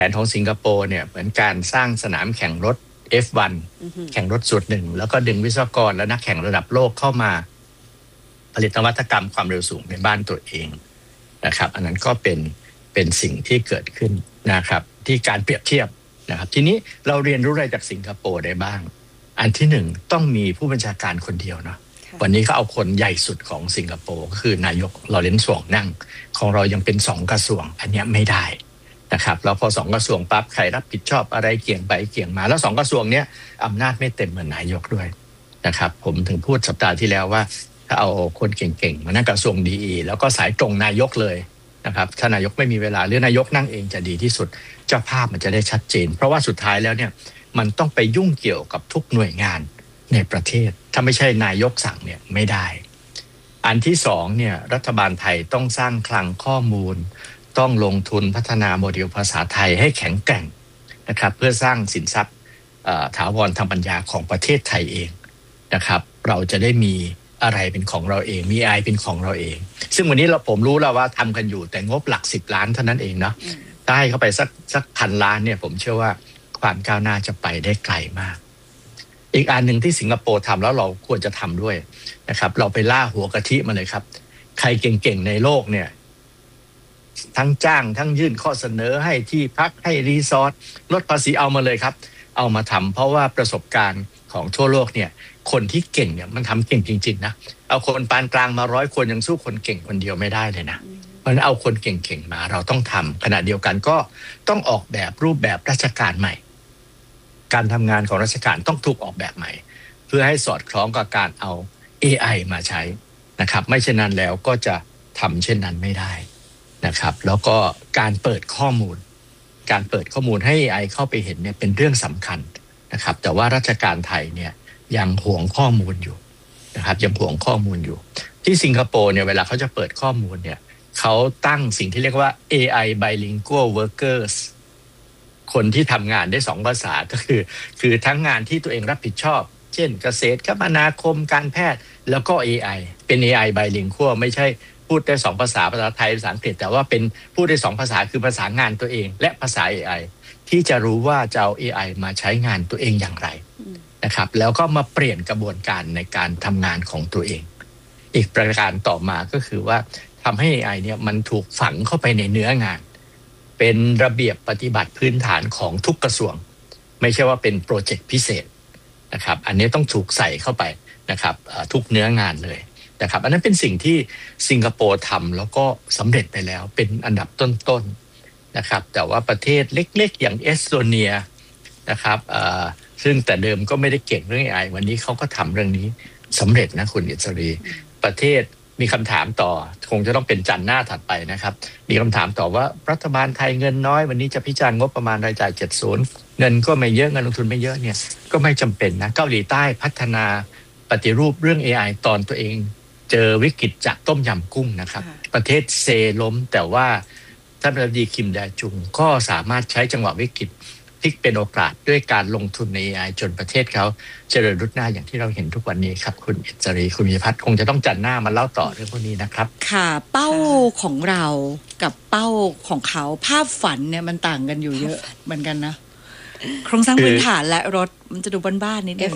นของสิงคโปร์เนี่ยเหมือนการสร้างสนามแข่งรถ F1 แข่งรถส่วนหนึ่งแล้วก็ดึงวิศวกรและนักแข่งระดับโลกเข้ามาผลิตนวัตกรรมความเร็วสูงในบ้านตัวเองนะครับอันนั้นก็เป็นสิ่งที่เกิดขึ้นนะครับที่การเปรียบเทียบนะครับทีนี้เราเรียนรู้อะไรจากสิงคโปร์ได้บ้างอันที่หนึ่งต้องมีผู้บัญชาการคนเดียวเนาะวันนี้เขาเอาคนใหญ่สุดของสิงคโปร์ก็คือนายกลอเรนซ์ สวงนั่งของเรายังเป็น2กระทรวงอันนี้ไม่ได้นะครับแล้วพอ2กระทรวงปั๊บใครรับผิดชอบอะไรเกี่ยงไปเกี่ยงมาแล้ว2กระทรวงเนี้ยอำนาจไม่เต็มเหมือนนายกด้วยนะครับผมถึงพูดสัปดาห์ที่แล้วว่าถ้าเอาคนเก่งๆมานั่งกระทรวงดีแล้วก็สายตรงนายกเลยนะครับถ้านายกไม่มีเวลาหรือนายกนั่งเองจะดีที่สุดเจ้าภาพมันจะได้ชัดเจนเพราะว่าสุดท้ายแล้วเนี่ยมันต้องไปยุ่งเกี่ยวกับทุกหน่วยงานในประเทศถ้าไม่ใช่นายกสั่งเนี่ยไม่ได้อันที่สองเนี่ยรัฐบาลไทยต้องสร้างคลังข้อมูลต้องลงทุนพัฒนาโมเดลภาษาไทยให้แข็งแกร่งนะครับเพื่อสร้างสินทรัพย์ถาวรทางปัญญาของประเทศไทยเองนะครับเราจะได้มีอะไรเป็นของเราเองมีAIเป็นของเราเองซึ่งวันนี้ผมรู้แล้วว่าทำกันอยู่แต่งบหลัก10 ล้านเท่านั้นเองเนาะถ้าให้เข้าไปสัก1,000 ล้านเนี่ยผมเชื่อว่าความก้าวหน้าจะไปได้ไกลมากอีกอันหนึ่งที่สิงคโปร์ทำแล้วเราควรจะทำด้วยนะครับเราไปล่าหัวกะทิมาเลยครับใครเก่งๆในโลกเนี่ยทั้งจ้างทั้งยื่นข้อเสนอให้ที่พักให้รีสอร์ทลดภาษีเอามาเลยครับเอามาทำเพราะว่าประสบการณ์ของทั่วโลกเนี่ยคนที่เก่งเนี่ยมันทำเก่งจริงๆนะเอาคนปานกลางมา100 คนยังสู้คนเก่งคนเดียวไม่ได้เลยนะเพราะฉะนั้นเอาคนเก่งๆมาเราต้องทำขณะเดียวกันก็ต้องออกแบบรูปแบบราชการใหม่การทำงานของราชการต้องถูกออกแบบใหม่เพื่อให้สอดคล้องกับการเอา AI มาใช้นะครับไม่เช่นนั้นแล้วก็จะทำเช่นนั้นไม่ได้นะครับแล้วก็การเปิดข้อมูลให้ AI เข้าไปเห็นเนี่ยเป็นเรื่องสำคัญนะครับแต่ว่าราชการไทยเนี่ยยังห่วงข้อมูลอยู่นะครับยังห่วงข้อมูลอยู่ที่สิงคโปร์เนี่ยเวลาเขาจะเปิดข้อมูลเนี่ยเขาตั้งสิ่งที่เรียกว่า AI bilingual workers คนที่ทำงานได้2 ภาษาก็คือทั้งงานที่ตัวเองรับผิดชอบเช่นเกษตรคมนาคมการแพทย์แล้วก็ AI เป็น AI bilingual ไม่ใช่พูดได้2 ภาษาภาษาไทยภาษาอังกฤษแต่ว่าเป็นพูดได้2 ภาษาคือภาษางานตัวเองและภาษา AI ที่จะรู้ว่าจะเอา AI มาใช้งานตัวเองอย่างไรนะครับแล้วก็มาเปลี่ยนกระบวนการในการทำงานของตัวเองอีกประการต่อมาก็คือว่าทำให้ AI เนี่ยมันถูกฝังเข้าไปในเนื้องานเป็นระเบียบปฏิบัติพื้นฐานของทุกกระทรวงไม่ใช่ว่าเป็นโปรเจกต์พิเศษนะครับอันนี้ต้องถูกใส่เข้าไปนะครับทุกเนื้องานเลยนะครับอันนั้นเป็นสิ่งที่สิงคโปร์ทำแล้วก็สำเร็จไปแล้วเป็นอันดับต้นๆนะครับแต่ว่าประเทศเล็กๆอย่างเอสโตเนียนะครับซึ่งแต่เดิมก็ไม่ได้เก่งเรื่อง AI วันนี้เขาก็ทำเรื่องนี้สำเร็จนะคุณอิสรีประเทศมีคำถามต่อคงจะต้องเป็นจันทร์หน้าถัดไปนะครับมีคำถามต่อว่ารัฐบาลไทยเงินน้อยวันนี้จะพิจารณางบประมาณรายจ่าย70เงินก็ไม่เยอะเงินลงทุนไม่เยอะเนี่ยก็ไม่จำเป็นนะเกาหลีใต้พัฒนาปฏิรูปเรื่อง AI ตอนตัวเองเจอวิกฤตจากต้มยำกุ้งนะครับประเทศเซล้มแต่ว่าท่านประธานาธิบดีคิมแดจุงก็สามารถใช้จังหวะวิกฤตพลิกเป็นโอกาสด้วยการลงทุนใน AI จนประเทศเขาเจริญรุ่งเรืองอย่างที่เราเห็นทุกวันนี้ครับคุณอิสรีคุณมีพัฒน์คงจะต้องจัดหน้ามาเล่าต่อเรื่องพวกนี้นะครับค่ะเป้าของเรากับเป้าของเขาภาพฝันเนี่ยมันต่างกันอยู่เยอะเหมือนกันนะโครงสร้างพื้นฐานและรถมันจะดูบ้านๆนิดนึง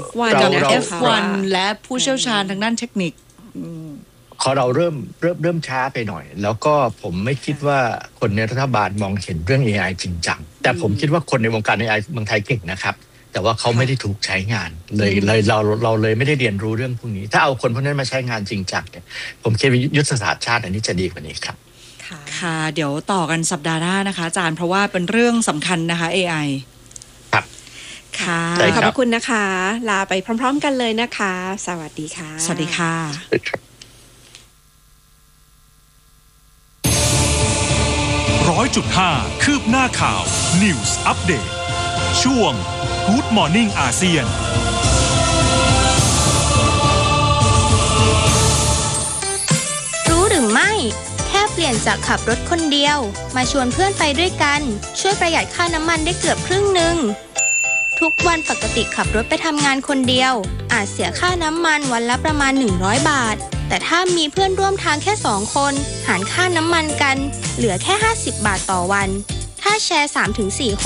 F1 และผู้เชี่ยวชาญทางด้านเทคนิคเราเริ่มช้าไปหน่อยแล้วก็ผมไม่คิดว่าคนในรัฐบาลมองเห็นเรื่อง AI จริงจังแต่ผมคิดว่าคนในวงการ AI เมืองไทยเก่งนะครับแต่ว่าเขาไม่ได้ถูกใช้งานเลยเราเลยไม่ได้เรียนรู้เรื่องพวกนี้ถ้าเอาคนพวกนั้นมาใช้งานจริงจังเนี่ยผมคิดว่ายุทธศาสตร์ชาติอันนี้จะดีกว่านี้ครับค่ะเดี๋ยวต่อกันสัปดาห์หน้านะคะอาจารย์เพราะว่าเป็นเรื่องสำคัญนะคะ AI ครับค่ะขอบพระคุณนะคะลาไปพร้อมๆกันเลยนะคะสวัสดีค่ะสวัสดีค่ะ 100.5 คืบหน้าข่าว News Update ช่วง Good Morning อาเซียนรู้หรือไม่แค่เปลี่ยนจากขับรถคนเดียวมาชวนเพื่อนไปด้วยกันช่วยประหยัดค่าน้ำมันได้เกือบครึ่งนึงทุกวันปกติขับรถไปทำงานคนเดียวอาจเสียค่าน้ำมันวันละประมาณ100 บาทแต่ถ้ามีเพื่อนร่วมทางแค่2 คนหารค่าน้ำมันกันเหลือแค่50 บาทต่อวันทถ้าแชร์ 3-4